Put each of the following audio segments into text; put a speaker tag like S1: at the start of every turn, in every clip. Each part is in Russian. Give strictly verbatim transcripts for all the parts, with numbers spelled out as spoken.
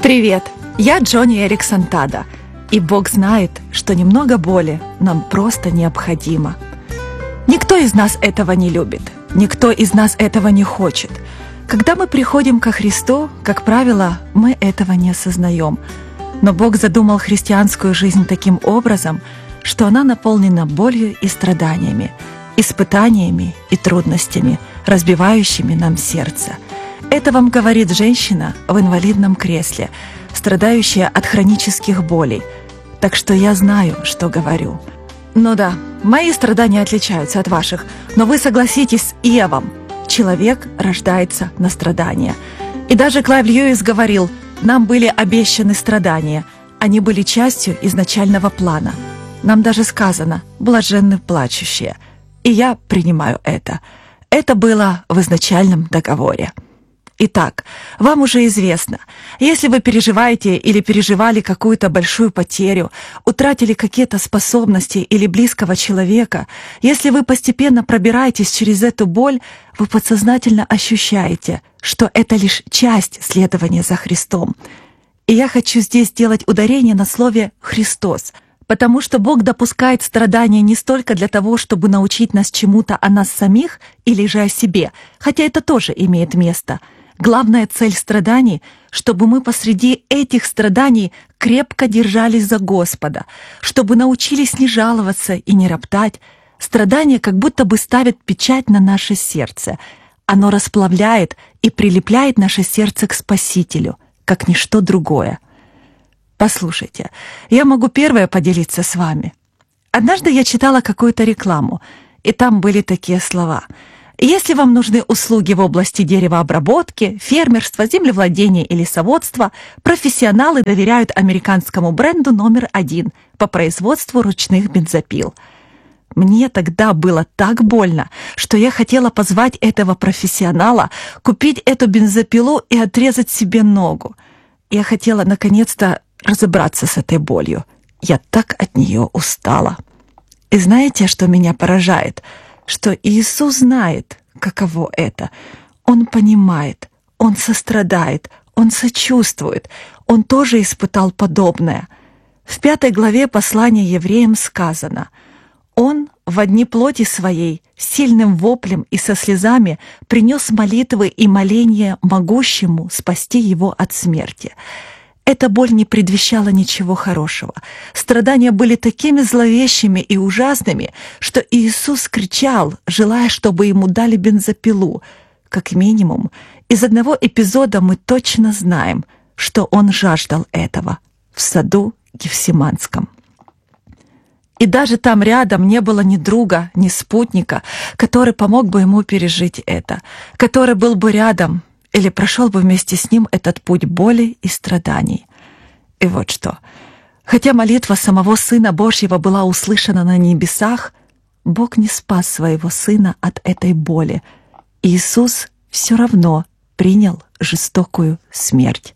S1: Привет, я Джонни Эриксон Тада, и Бог знает, что немного боли нам просто необходимо. Никто из нас этого не любит, никто из нас этого не хочет. Когда мы приходим ко Христу, как правило, мы этого не осознаем. Но Бог задумал христианскую жизнь таким образом, что она наполнена болью и страданиями, испытаниями и трудностями, разбивающими нам сердце. Это вам говорит женщина в инвалидном кресле, страдающая от хронических болей. Так что я знаю, что говорю. Ну да, мои страдания отличаются от ваших, но вы согласитесь с Иовом. Человек рождается на страдания. И даже Клайв Льюис говорил, нам были обещаны страдания. Они были частью изначального плана. Нам даже сказано «блаженны плачущие». И я принимаю это. Это было в изначальном договоре. Итак, вам уже известно, если вы переживаете или переживали какую-то большую потерю, утратили какие-то способности или близкого человека, если вы постепенно пробираетесь через эту боль, вы подсознательно ощущаете, что это лишь часть следования за Христом. И я хочу здесь сделать ударение на слове «Христос», потому что Бог допускает страдания не столько для того, чтобы научить нас чему-то о нас самих или же о себе, хотя это тоже имеет место. Главная цель страданий, чтобы мы посреди этих страданий крепко держались за Господа, чтобы научились не жаловаться и не роптать. Страдания как будто бы ставят печать на наше сердце. Оно расплавляет и прилепляет наше сердце к Спасителю, как ничто другое. Послушайте, я могу первое поделиться с вами. Однажды я читала какую-то рекламу, и там были такие слова: если вам нужны услуги в области деревообработки, фермерства, землевладения и лесоводства, профессионалы доверяют американскому бренду номер один по производству ручных бензопил. Мне тогда было так больно, что я хотела позвать этого профессионала, купить эту бензопилу и отрезать себе ногу. Я хотела наконец-то разобраться с этой болью. Я так от нее устала. И знаете, что меня поражает? Что Иисус знает, каково это. Он понимает, Он сострадает, Он сочувствует. Он тоже испытал подобное. В пятой главе послания евреям сказано: Он в одни плоти своей, сильным воплем и со слезами принес молитвы и моления могущему спасти его от смерти. Эта боль не предвещала ничего хорошего. Страдания были такими зловещими и ужасными, что Иисус кричал, желая, чтобы ему дали бензопилу. Как минимум, из одного эпизода мы точно знаем, что он жаждал этого в саду Гефсиманском. И даже там рядом не было ни друга, ни спутника, который помог бы ему пережить это, который был бы рядом или прошел бы вместе с ним этот путь боли и страданий. И вот что. Хотя молитва самого Сына Божьего была услышана на небесах, Бог не спас своего Сына от этой боли. Иисус все равно принял жестокую смерть.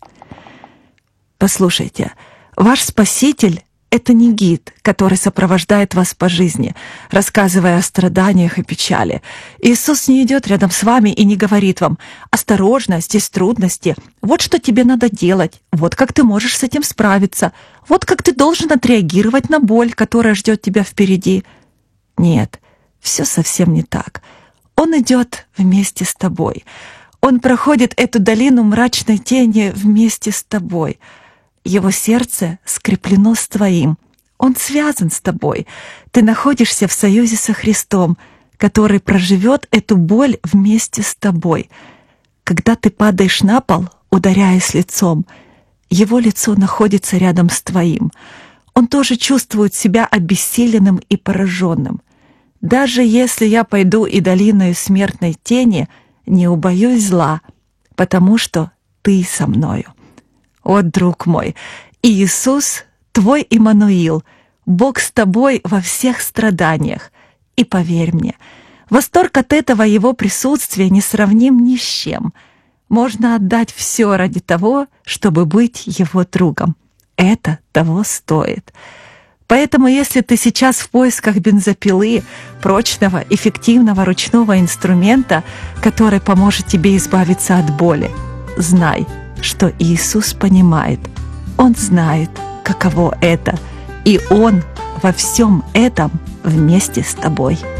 S1: Послушайте, ваш Спаситель — это не гид, который сопровождает вас по жизни, рассказывая о страданиях и печали. Иисус не идет рядом с вами и не говорит вам: «Осторожно, здесь трудности, вот что тебе надо делать, вот как ты можешь с этим справиться, вот как ты должен отреагировать на боль, которая ждет тебя впереди». Нет, все совсем не так. Он идет вместе с тобой. Он проходит эту долину мрачной тени вместе с тобой. Его сердце скреплено с твоим. Он связан с тобой. Ты находишься в союзе со Христом, который проживет эту боль вместе с тобой. Когда ты падаешь на пол, ударяясь лицом, его лицо находится рядом с твоим. Он тоже чувствует себя обессиленным и пораженным. Даже если я пойду и долиною смертной тени, не убоюсь зла, потому что ты со мною. О, друг мой, Иисус — твой Иммануил, Бог с тобой во всех страданиях. И поверь мне, восторг от этого Его присутствия не сравним ни с чем. Можно отдать все ради того, чтобы быть Его другом. Это того стоит. Поэтому, если ты сейчас в поисках бензопилы, прочного, эффективного ручного инструмента, который поможет тебе избавиться от боли, знай, что Иисус понимает, Он знает, каково это, и Он во всем этом вместе с тобой.